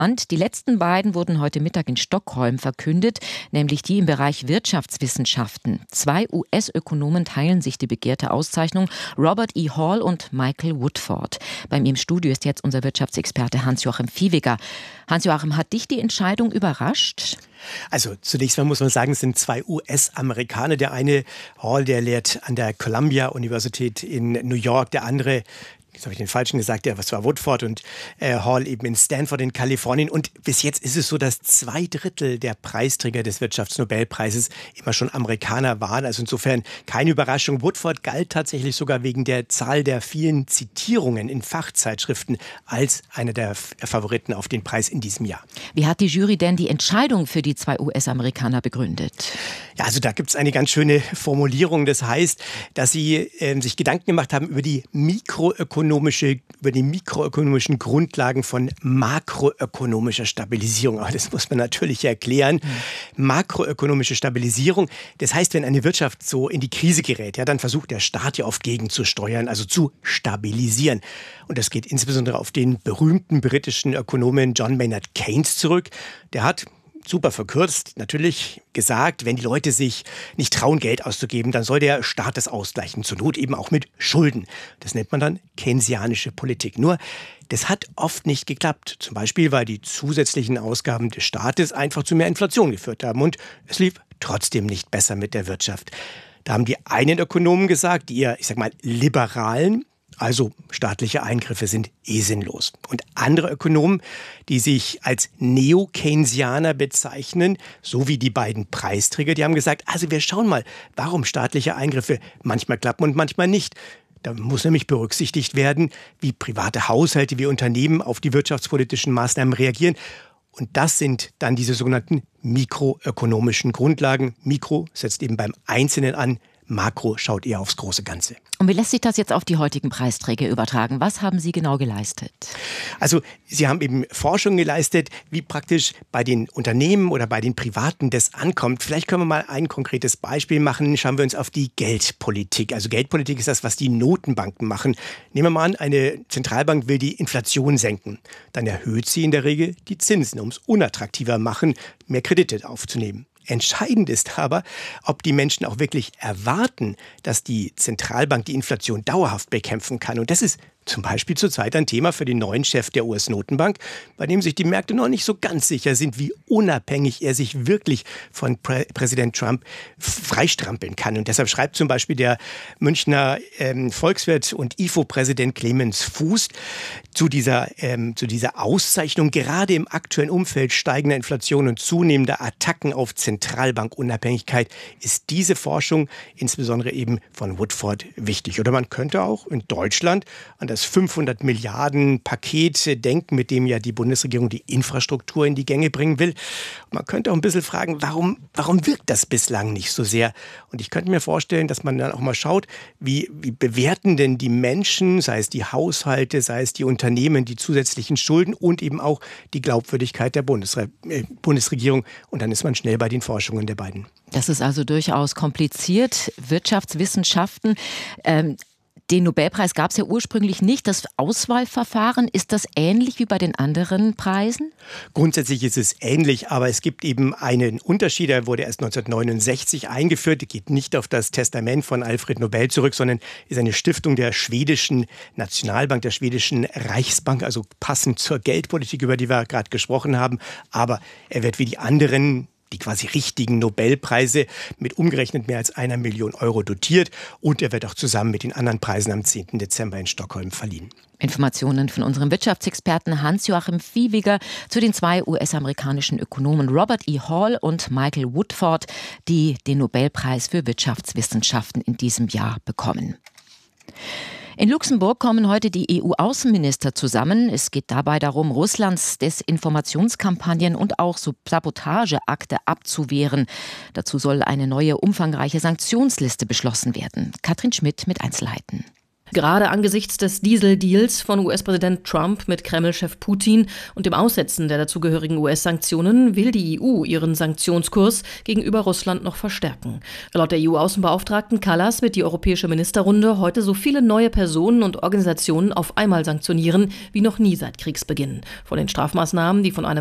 Und die letzten beiden wurden heute Mittag in Stockholm verkündet, nämlich die im Bereich Wirtschaftswissenschaften. 2 US-Ökonomen teilen sich die begehrte Auszeichnung, Robert E. Hall und Michael Woodford. Bei mir im Studio ist jetzt unser Wirtschaftsexperte Hans-Joachim Viehweger. Hans-Joachim, hat dich die Entscheidung überrascht? Also zunächst mal muss man sagen, es sind 2 US-Amerikaner. Der eine, Hall, der lehrt an der Columbia-Universität in New York. Der andere, jetzt habe ich den Falschen gesagt, der war Woodford, und Hall eben in Stanford in Kalifornien. Und bis jetzt ist es so, dass 2/3 der Preisträger des Wirtschaftsnobelpreises immer schon Amerikaner waren. Also insofern keine Überraschung. Woodford galt tatsächlich sogar wegen der Zahl der vielen Zitierungen in Fachzeitschriften als einer der Favoriten auf den Preis in diesem Jahr. Wie hat die Jury denn die Entscheidung für die 2 US-Amerikaner begründet? Ja, also da gibt es eine ganz schöne Formulierung. Das heißt, dass sie sich Gedanken gemacht haben über die mikroökonomischen Grundlagen von makroökonomischer Stabilisierung. Aber das muss man natürlich erklären. Makroökonomische Stabilisierung, das heißt, wenn eine Wirtschaft so in die Krise gerät, ja, dann versucht der Staat ja oft gegenzusteuern, also zu stabilisieren. Und das geht insbesondere auf den berühmten britischen Ökonomen John Maynard Keynes zurück. Der hat, super verkürzt, natürlich gesagt, wenn die Leute sich nicht trauen, Geld auszugeben, dann soll der Staat das ausgleichen, zur Not eben auch mit Schulden. Das nennt man dann keynesianische Politik. Nur, das hat oft nicht geklappt. Zum Beispiel, weil die zusätzlichen Ausgaben des Staates einfach zu mehr Inflation geführt haben. Und es lief trotzdem nicht besser mit der Wirtschaft. Da haben die einen Ökonomen gesagt, die eher, liberalen, also staatliche Eingriffe sind sinnlos. Und andere Ökonomen, die sich als Neo-Keynesianer bezeichnen, so wie die beiden Preisträger, die haben gesagt, also wir schauen mal, warum staatliche Eingriffe manchmal klappen und manchmal nicht. Da muss nämlich berücksichtigt werden, wie private Haushalte, wie Unternehmen auf die wirtschaftspolitischen Maßnahmen reagieren. Und das sind dann diese sogenannten mikroökonomischen Grundlagen. Mikro setzt eben beim Einzelnen an, Makro schaut eher aufs große Ganze. Und wie lässt sich das jetzt auf die heutigen Preisträger übertragen? Was haben Sie genau geleistet? Also Sie haben eben Forschung geleistet, wie praktisch bei den Unternehmen oder bei den Privaten das ankommt. Vielleicht können wir mal ein konkretes Beispiel machen. Schauen wir uns auf die Geldpolitik. Also Geldpolitik ist das, was die Notenbanken machen. Nehmen wir mal an, eine Zentralbank will die Inflation senken. Dann erhöht sie in der Regel die Zinsen, um es unattraktiver machen, mehr Kredite aufzunehmen. Entscheidend ist aber, ob die Menschen auch wirklich erwarten, dass die Zentralbank die Inflation dauerhaft bekämpfen kann. Und das ist zum Beispiel zurzeit ein Thema für den neuen Chef der US-Notenbank, bei dem sich die Märkte noch nicht so ganz sicher sind, wie unabhängig er sich wirklich von Präsident Trump freistrampeln kann. Und deshalb schreibt zum Beispiel der Münchner Volkswirt und IFO-Präsident Clemens Fuß zu dieser Auszeichnung, gerade im aktuellen Umfeld steigender Inflation und zunehmender Attacken auf Zentralbankunabhängigkeit, ist diese Forschung insbesondere eben von Woodford wichtig. Oder man könnte auch in Deutschland an das 500 Milliarden Paket denken, mit dem ja die Bundesregierung die Infrastruktur in die Gänge bringen will. Man könnte auch ein bisschen fragen, warum wirkt das bislang nicht so sehr? Und ich könnte mir vorstellen, dass man dann auch mal schaut, wie bewerten denn die Menschen, sei es die Haushalte, sei es die Unternehmen, die zusätzlichen Schulden und eben auch die Glaubwürdigkeit der Bundesregierung. Und dann ist man schnell bei den Forschungen der beiden. Das ist also durchaus kompliziert. Wirtschaftswissenschaften. Den Nobelpreis gab es ja ursprünglich nicht. Das Auswahlverfahren, ist das ähnlich wie bei den anderen Preisen? Grundsätzlich ist es ähnlich, aber es gibt eben einen Unterschied. Er wurde erst 1969 eingeführt. Er geht nicht auf das Testament von Alfred Nobel zurück, sondern ist eine Stiftung der schwedischen Nationalbank, der schwedischen Reichsbank, also passend zur Geldpolitik, über die wir gerade gesprochen haben. Aber er wird wie die anderen, die quasi richtigen Nobelpreise, mit umgerechnet mehr als 1 Million Euro dotiert. Und er wird auch zusammen mit den anderen Preisen am 10. Dezember in Stockholm verliehen. Informationen von unserem Wirtschaftsexperten Hans-Joachim Viehweger zu den 2 US-amerikanischen Ökonomen Robert E. Hall und Michael Woodford, die den Nobelpreis für Wirtschaftswissenschaften in diesem Jahr bekommen. In Luxemburg kommen heute die EU-Außenminister zusammen. Es geht dabei darum, Russlands Desinformationskampagnen und auch Sabotageakte abzuwehren. Dazu soll eine neue umfangreiche Sanktionsliste beschlossen werden. Katrin Schmidt mit Einzelheiten. Gerade angesichts des Dieseldeals von US-Präsident Trump mit Kreml-Chef Putin und dem Aussetzen der dazugehörigen US-Sanktionen will die EU ihren Sanktionskurs gegenüber Russland noch verstärken. Laut der EU-Außenbeauftragten Kallas wird die Europäische Ministerrunde heute so viele neue Personen und Organisationen auf einmal sanktionieren wie noch nie seit Kriegsbeginn. Von den Strafmaßnahmen, die von einem